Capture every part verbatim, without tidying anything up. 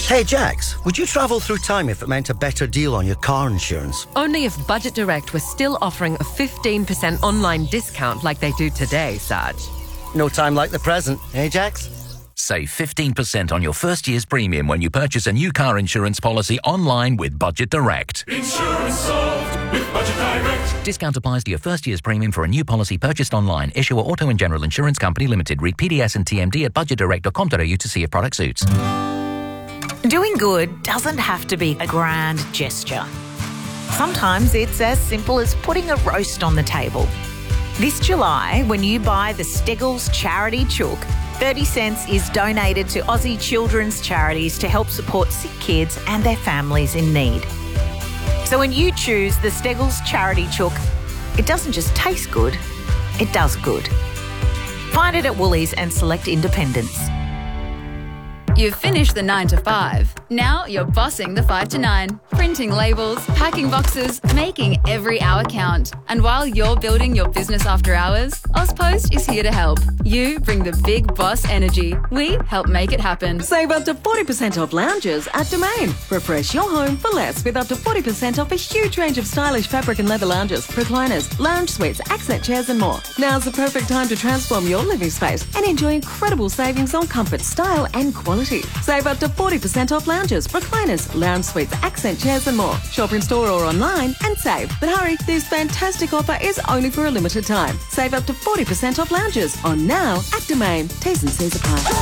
Hey, Jax, would you travel through time if it meant a better deal on your car insurance? Only if Budget Direct was still offering a fifteen percent online discount like they do today, Saj. No time like the present, eh, Jax? Save fifteen percent on your first year's premium when you purchase a new car insurance policy online with Budget Direct. Insurance solved with Budget Direct. Discount applies to your first year's premium for a new policy purchased online. Issuer Auto and General Insurance Company Limited. Read P D S and T M D at budget direct dot com dot a u to see if product suits. Doing good doesn't have to be a grand gesture. Sometimes it's as simple as putting a roast on the table. This July, when you buy the Steggles Charity Chook, thirty cents is donated to Aussie children's charities to help support sick kids and their families in need. So when you choose the Steggles Charity Chook, it doesn't just taste good, it does good. Find it at Woolies and select independents. You've finished the nine to five. Now you're bossing the five to nine. Printing labels, packing boxes, making every hour count. And while you're building your business after hours, AusPost is here to help. You bring the big boss energy. We help make it happen. Save up to forty percent off lounges at Domain. Refresh your home for less with up to forty percent off a huge range of stylish fabric and leather lounges, recliners, lounge suites, accent chairs and more. Now's the perfect time to transform your living space and enjoy incredible savings on comfort, style and quality. Save up to forty percent off lounges, recliners, lounge suites, accent chairs and more. Shop in store or online and save. But hurry, this fantastic offer is only for a limited time. Save up to forty percent off lounges on now at Domain. T's and C's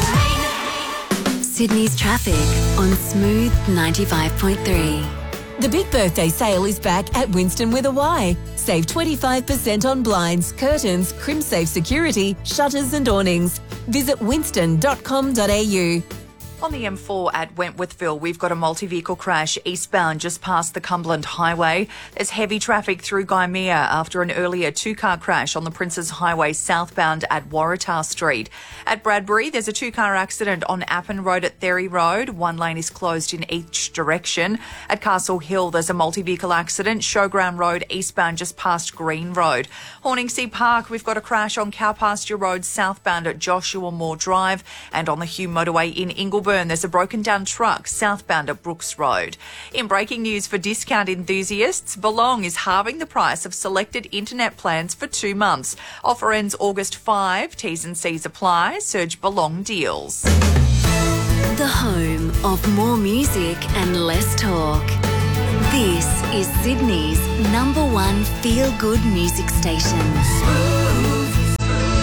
apply. Sydney's traffic on Smooth ninety-five point three. The big birthday sale is back at Winston with a Y. Save twenty-five percent on blinds, curtains, CrimSafe security, shutters and awnings. Visit winston dot com dot a u. On the M four at Wentworthville, we've got a multi-vehicle crash eastbound just past the Cumberland Highway. There's heavy traffic through Gymea after an earlier two-car crash on the Princes Highway southbound at Waratah Street. At Bradbury, there's a two-car accident on Appin Road at Therry Road. One lane is closed in each direction. At Castle Hill, there's a multi-vehicle accident, Showground Road eastbound just past Green Road. Horningsea Park, we've got a crash on Cowpasture Road southbound at Joshua Moore Drive, and on the Hume Motorway in Ingleburn, there's a broken down truck southbound at Brooks Road. In breaking news for discount enthusiasts, Belong is halving the price of selected internet plans for two months. Offer ends August fifth. T's and C's apply. Search Belong deals. The home of more music and less talk. This is Sydney's number one feel-good music station. Smooth,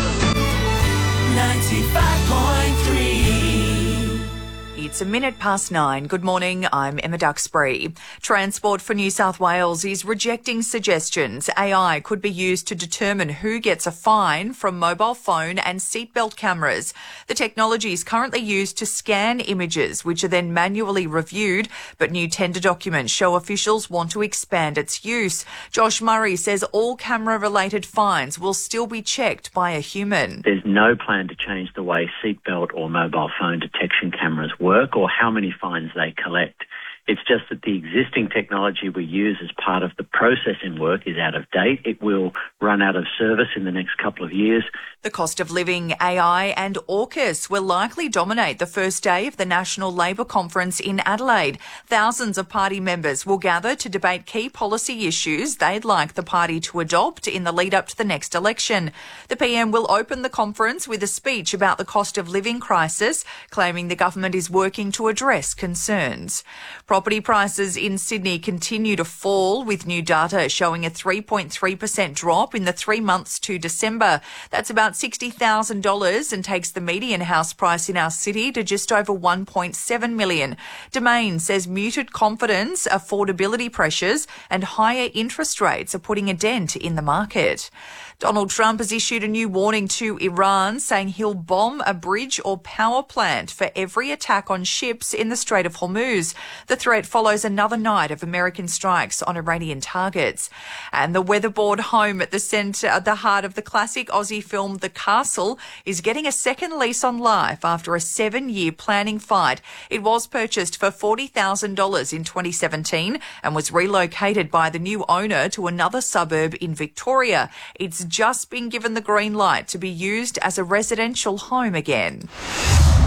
ninety-five point three. It's a minute past nine. Good morning, I'm Emma Duxbury. Transport for New South Wales is rejecting suggestions A I could be used to determine who gets a fine from mobile phone and seatbelt cameras. The technology is currently used to scan images, which are then manually reviewed, but new tender documents show officials want to expand its use. Josh Murray says all camera-related fines will still be checked by a human. There's no plan to change the way seatbelt or mobile phone detection cameras work or how many fines they collect. It's just that the existing technology we use as part of the processing work is out of date. It will run out of service in the next couple of years. The cost of living, A I and AUKUS will likely dominate the first day of the National Labor Conference in Adelaide. Thousands of party members will gather to debate key policy issues they'd like the party to adopt in the lead up to the next election. The P M will open the conference with a speech about the cost of living crisis, claiming the government is working to address concerns. Property prices in Sydney continue to fall, with new data showing a three point three percent drop in the three months to December. That's about sixty thousand dollars and takes the median house price in our city to just over one point seven million dollars. Domain says muted confidence, affordability pressures and higher interest rates are putting a dent in the market. Donald Trump has issued a new warning to Iran, saying he'll bomb a bridge or power plant for every attack on ships in the Strait of Hormuz. The threat follows another night of American strikes on Iranian targets. And the weatherboard home at the centre, at the heart of the classic Aussie film The Castle, is getting a second lease on life after a seven-year planning fight. It was purchased for forty thousand dollars in twenty seventeen and was relocated by the new owner to another suburb in Victoria. It's just been given the green light to be used as a residential home again.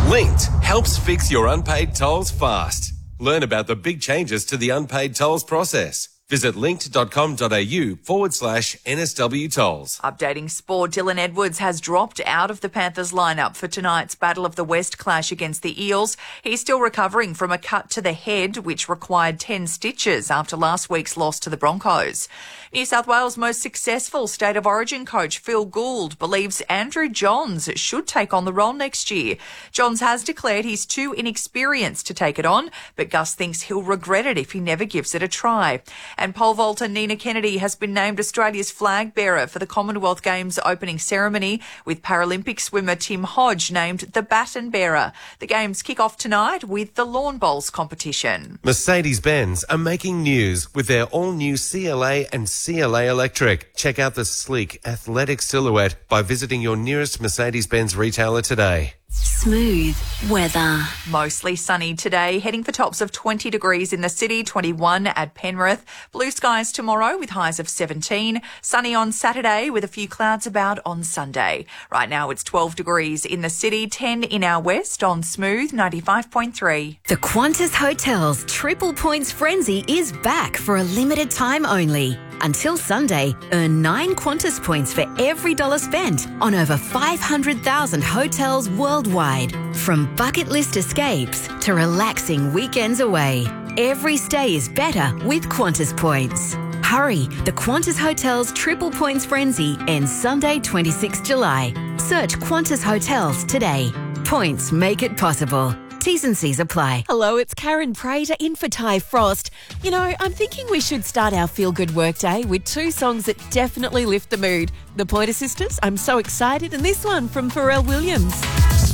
Linked helps fix your unpaid tolls fast. Learn about the big changes to the unpaid tolls process. Visit linked.com.au forward slash NSW tolls. Updating sport, Dylan Edwards has dropped out of the Panthers lineup for tonight's Battle of the West clash against the Eels. He's still recovering from a cut to the head, which required ten stitches after last week's loss to the Broncos. New South Wales' most successful State of Origin coach, Phil Gould, believes Andrew Johns should take on the role next year. Johns has declared he's too inexperienced to take it on, but Gus thinks he'll regret it if he never gives it a try. And pole vaulter Nina Kennedy has been named Australia's flag bearer for the Commonwealth Games opening ceremony, with Paralympic swimmer Tim Hodge named the baton bearer. The Games kick off tonight with the lawn bowls competition. Mercedes-Benz are making news with their all-new C L A and C L A Electric. Check out the sleek, athletic silhouette by visiting your nearest Mercedes-Benz retailer today. Smooth weather. Mostly sunny today, heading for tops of twenty degrees in the city, twenty-one at Penrith. Blue skies tomorrow with highs of seventeen. Sunny on Saturday with a few clouds about on Sunday. Right now it's twelve degrees in the city, ten in our west on Smooth ninety-five point three. The Qantas Hotels Triple Points Frenzy is back for a limited time only. Until Sunday, earn nine Qantas points for every dollar spent on over five hundred thousand hotels worldwide. From bucket list escapes to relaxing weekends away, every stay is better with Qantas points. Hurry, the Qantas Hotels Triple Points Frenzy ends Sunday, twenty-sixth of July. Search Qantas Hotels today. Points make it possible. T's and C's apply. Hello, it's Karen Prater in for Ty Frost. You know, I'm thinking we should start our feel-good workday with two songs that definitely lift the mood. The Pointer Sisters, I'm So Excited, and this one from Pharrell Williams.